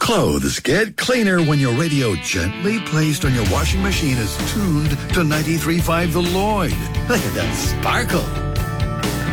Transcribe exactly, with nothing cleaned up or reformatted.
Clothes get cleaner when your radio gently placed on your washing machine is tuned to ninety-three point five The Lloyd. Look at that sparkle.